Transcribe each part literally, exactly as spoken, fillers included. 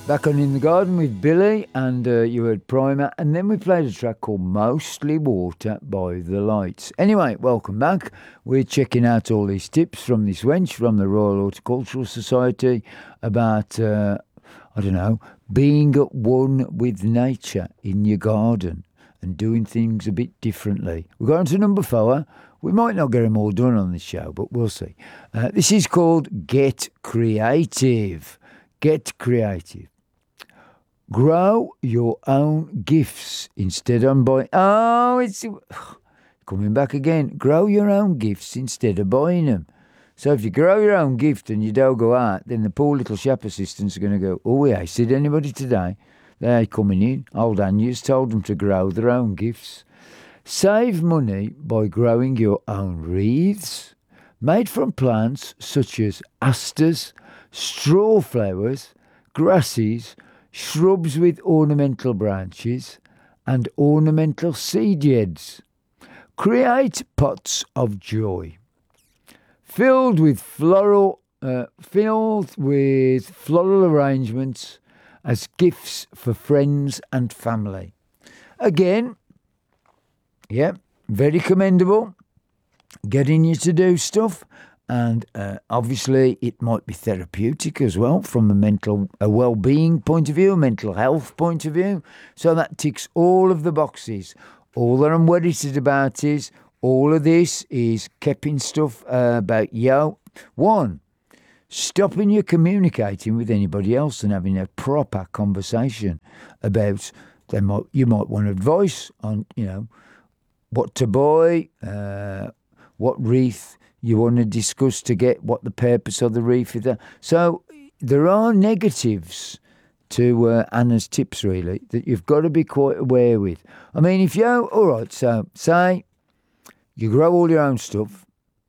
Back on In the Garden with Billy, and uh, you heard Primer, and then we played a track called Mostly Water by The Lights. Anyway, welcome back. We're checking out all these tips from this wench from the Royal Horticultural Society about, uh, I don't know, being at one with nature in your garden and doing things a bit differently. We're going to number four. We might not get them all done on this show, but we'll see. Uh, this is called Get Creative. Get creative. Grow your own gifts instead of buying. Oh, it's coming back again. Grow your own gifts instead of buying them. So if you grow your own gift and you don't go out, then the poor little shop assistants are going to go, oh, yeah, said anybody today? They're coming in. Old Anya's told them to grow their own gifts. Save money by growing your own wreaths made from plants such as asters, straw flowers, grasses, shrubs with ornamental branches, and ornamental seed heads. Create pots of joy, filled with floral, uh, filled with floral arrangements as gifts for friends and family. Again, yeah, very commendable. Getting you to do stuff. And uh, obviously it might be therapeutic as well from a mental a well-being point of view, a mental health point of view. So that ticks all of the boxes. All that I'm worried about is all of this is keeping stuff uh, about you. One, stopping you communicating with anybody else and having a proper conversation about they might you might want advice on, you know, what to buy, uh, what wreath you want to discuss to get what the purpose of the wreath is. So there are negatives to uh, Anna's tips, really, that you've got to be quite aware with. I mean, if you, all right, so say you grow all your own stuff,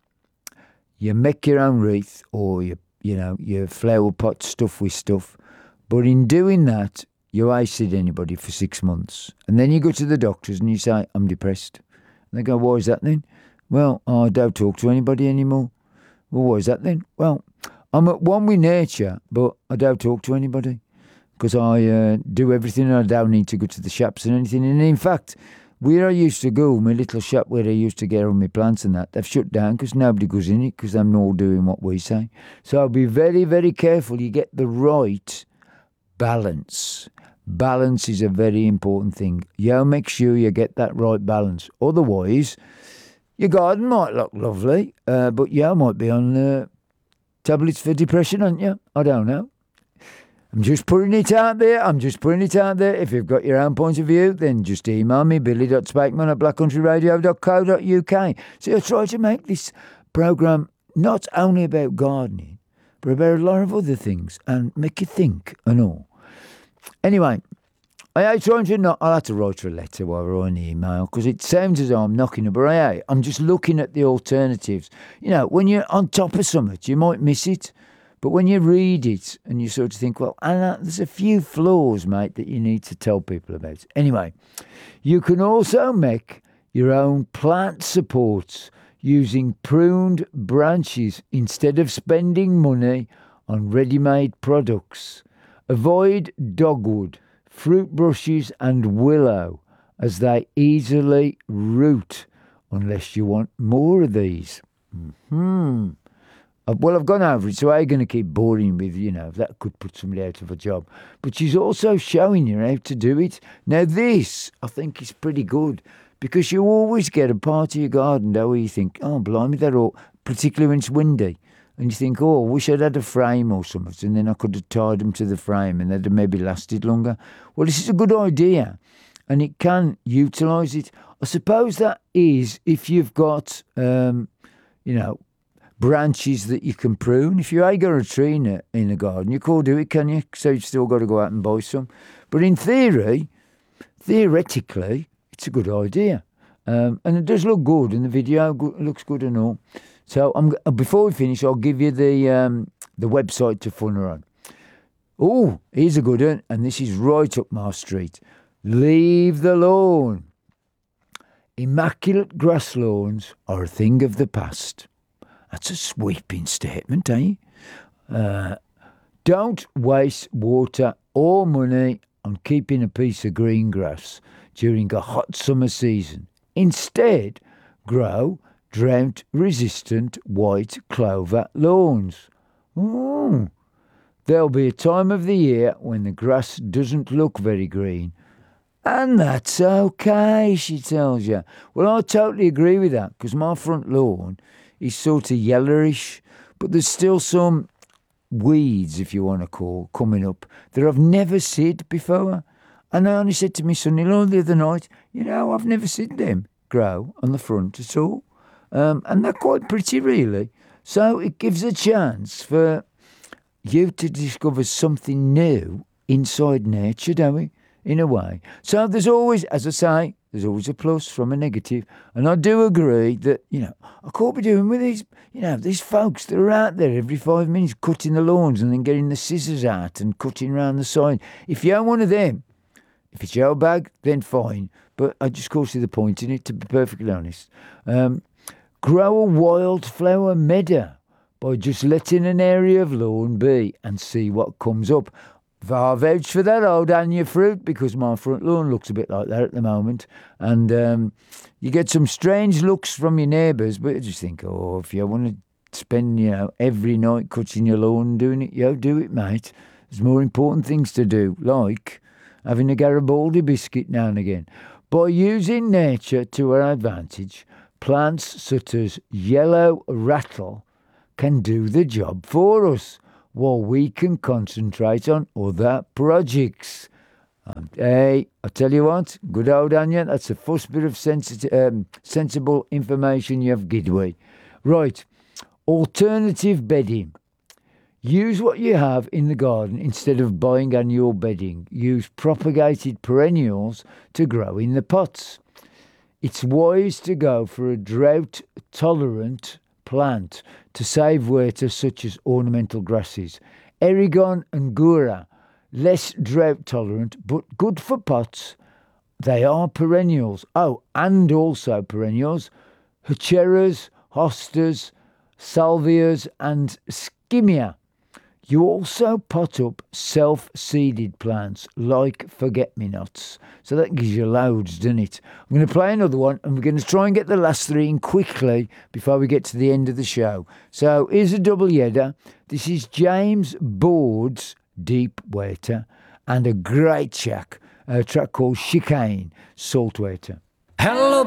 you make your own wreath, or you, you know, you flower pot stuff with stuff, but in doing that, you ain't seen anybody for six months. And then you go to the doctors and you say, I'm depressed. And they go, why is that then? Well, I don't talk to anybody anymore. Well, what is that then? Well, I'm at one with nature, but I don't talk to anybody because I uh, do everything and I don't need to go to the shops and anything. And in fact, where I used to go, my little shop where I used to get all my plants and that, they've shut down because nobody goes in it because they're not all doing what we say. So I'll be very, very careful you get the right balance. Balance is a very important thing. You make sure you get that right balance. Otherwise, your garden might look lovely, uh, but you might be on uh, tablets for depression, aren't you? I don't know. I'm just putting it out there. I'm just putting it out there. If you've got your own point of view, then just email me, billy dot spakeman at black country radio dot co dot uk. So I try to make this programme not only about gardening, but about a lot of other things and make you think and all. Anyway, I ain't trying to not. I'll have to write her a letter while we're on the email because it sounds as though I'm knocking a bray. I'm just looking at the alternatives. You know, when you're on top of something, you might miss it. But when you read it and you sort of think, well, Anna, there's a few flaws, mate, that you need to tell people about. Anyway, you can also make your own plant supports using pruned branches instead of spending money on ready-made products. Avoid dogwood, fruit brushes and willow as they easily root unless you want more of these. Hmm. Well, I've gone over it, so I'm going to keep boring with, you know, that could put somebody out of a job. But she's also showing you how to do it. Now, this, I think, is pretty good because you always get a part of your garden, though, where you think, oh, blimey, they're all, particularly when it's windy. And you think, oh, I wish I'd had a frame or something, and then I could have tied them to the frame and they'd have maybe lasted longer. Well, this is a good idea, and it can utilise it. I suppose that is if you've got, um, you know, branches that you can prune. If you ain't got a tree in a, in a garden, you can't do it, can you? So you've still got to go out and buy some. But in theory, theoretically, it's a good idea. Um, and it does look good in the video, good, looks good and all. So I'm, before we finish, I'll give you the um, the website to fund her on. Oh, here's a good one, and this is right up my street. Leave the lawn. Immaculate grass lawns are a thing of the past. That's a sweeping statement, eh? Uh, don't waste water all money on keeping a piece of green grass during a hot summer season. Instead, grow drought-resistant white clover lawns. Ooh. There'll be a time of the year when the grass doesn't look very green. And that's okay, she tells you. Well, I totally agree with that, because my front lawn is sort of yellowish, but there's still some weeds, if you want to call, coming up that I've never seen before. And I only said to my son-in-law the other night, you know, I've never seen them grow on the front at all. Um, and they're quite pretty, really. So it gives a chance for you to discover something new inside nature, don't we? In a way. So there's always, as I say, there's always a plus from a negative. And I do agree that, you know, I can't be doing with these, you know, these folks that are out there every five minutes cutting the lawns and then getting the scissors out and cutting around the side. If you're one of them, if it's your bag, then fine. But I just can't see the point in it, to be perfectly honest. Um, grow a wildflower meadow by just letting an area of lawn be and see what comes up. I vouch for that old Anya fruit, because my front lawn looks a bit like that at the moment. And um, you get some strange looks from your neighbours, but you just think, oh, if you want to spend, you know, every night cutting your lawn and doing it, yo, do it, mate. There's more important things to do, like having a Garibaldi biscuit now and again. By using nature to our advantage, plants such as yellow rattle can do the job for us, while we can concentrate on other projects. And hey, I tell you what, good old Anya, that's the first bit of sensi- um, sensible information you've given me. Right, alternative bedding. Use what you have in the garden instead of buying annual bedding. Use propagated perennials to grow in the pots. It's wise to go for a drought-tolerant plant to save water, such as ornamental grasses. Erigon and Gura, less drought tolerant but good for pots. They are perennials. Oh, and also perennials. Hecheras, hostas, salvias and skimia. You also pot up self-seeded plants like forget-me-nots. So that gives you loads, doesn't it? I'm going to play another one, and we're going to try and get the last three in quickly before we get to the end of the show. So here's a double header. This is James Board's Deep Water and a great track, a track called Chicane, Saltwater. Hello.